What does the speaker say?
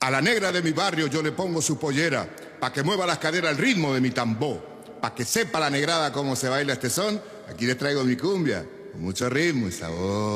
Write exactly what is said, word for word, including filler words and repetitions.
A la negra de mi barrio yo le pongo su pollera, pa' que mueva las caderas al ritmo de mi tambor. Pa' que sepa la negrada cómo se baila este son, aquí les traigo mi cumbia, con mucho ritmo y sabor.